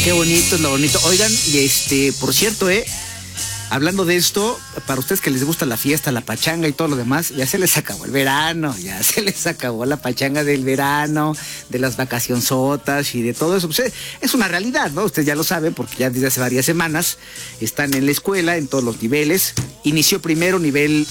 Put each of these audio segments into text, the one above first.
Qué bonito es lo bonito. Oigan, y por cierto, hablando de esto, para ustedes que les gusta la fiesta, la pachanga y todo lo demás, ya se les acabó el verano, ya se les acabó la pachanga del verano, de las vacacionzotas y de todo eso. Pues es una realidad, ¿no? Ustedes ya lo saben porque ya desde hace varias semanas están en la escuela, en todos los niveles. Inició primero nivel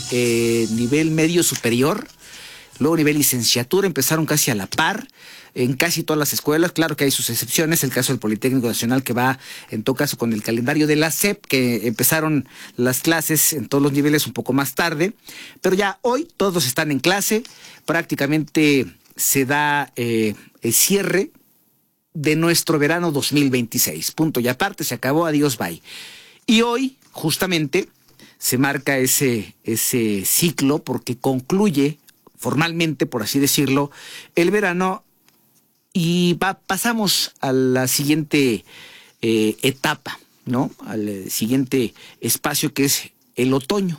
medio superior, luego nivel licenciatura, empezaron casi a la par en casi todas las escuelas. Claro que hay sus excepciones, el caso del Politécnico Nacional, que va en todo caso con el calendario de la SEP, que empezaron las clases en todos los niveles un poco más tarde, pero ya hoy todos están en clase. Prácticamente se da el cierre de nuestro verano 2026, punto y aparte, se acabó, adiós, bye. Y hoy justamente se marca ese ciclo porque concluye formalmente, por así decirlo, el verano. Y pasamos a la siguiente etapa, ¿no? Al siguiente espacio, que es el otoño.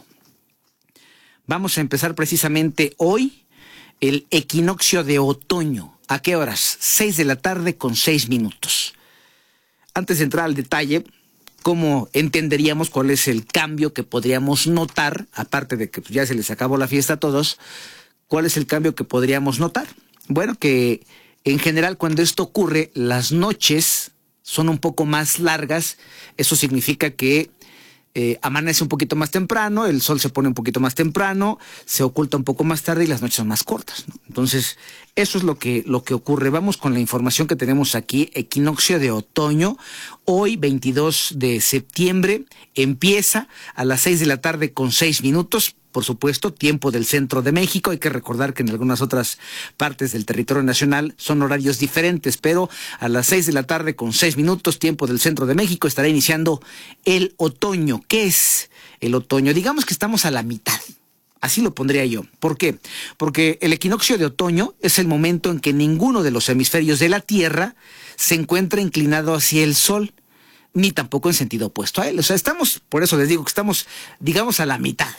Vamos a empezar precisamente hoy el equinoccio de otoño. ¿A qué horas? 6 de la tarde con 6 minutos. Antes de entrar al detalle, ¿cómo entenderíamos cuál es el cambio que podríamos notar? Aparte de que ya se les acabó la fiesta a todos, ¿cuál es el cambio que podríamos notar? Bueno, que en general, cuando esto ocurre, las noches son un poco más largas. Eso significa que amanece un poquito más temprano, el sol se pone un poquito más temprano, se oculta un poco más tarde y las noches son más cortas, ¿no? Entonces, eso es lo que ocurre. Vamos con la información que tenemos aquí. Equinoccio de otoño. Hoy, 22 de septiembre, empieza a las 6 de la tarde con 6 minutos. Por supuesto, tiempo del centro de México. Hay que recordar que en algunas otras partes del territorio nacional son horarios diferentes, pero a las 6 de la tarde con 6 minutos, tiempo del centro de México, estará iniciando el otoño. ¿Qué es el otoño? Digamos que estamos a la mitad. Así lo pondría yo. ¿Por qué? Porque el equinoccio de otoño es el momento en que ninguno de los hemisferios de la Tierra se encuentra inclinado hacia el sol, ni tampoco en sentido opuesto a él. O sea, por eso les digo que estamos, digamos, a la mitad.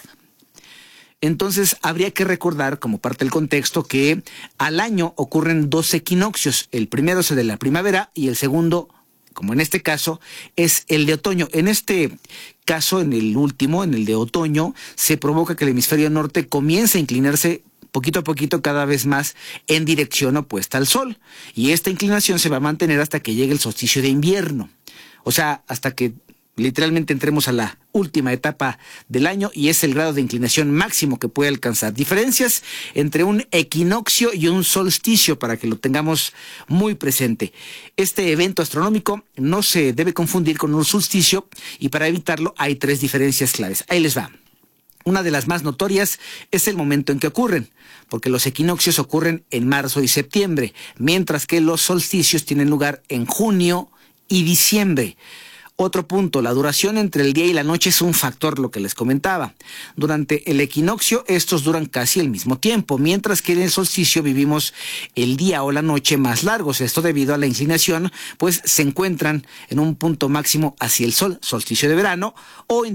Entonces, habría que recordar, como parte del contexto, que al año ocurren 2 equinoccios. El primero es el de la primavera y el segundo, como en este caso, es el de otoño. En este caso, en el último, en el de otoño, se provoca que el hemisferio norte comience a inclinarse poquito a poquito, cada vez más en dirección opuesta al sol. Y esta inclinación se va a mantener hasta que llegue el solsticio de invierno. O sea, hasta que literalmente entremos a la última etapa del año, y es el grado de inclinación máximo que puede alcanzar. Diferencias entre un equinoccio y un solsticio, para que lo tengamos muy presente. Este evento astronómico no se debe confundir con un solsticio, y para evitarlo hay 3 diferencias claves. Ahí les va. Una de las más notorias es el momento en que ocurren, porque los equinoccios ocurren en marzo y septiembre, mientras que los solsticios tienen lugar en junio y diciembre. Otro punto, la duración entre el día y la noche es un factor, lo que les comentaba. Durante el equinoccio, estos duran casi el mismo tiempo, mientras que en el solsticio vivimos el día o la noche más largos. Esto debido a la inclinación, pues se encuentran en un punto máximo hacia el sol, solsticio de verano, o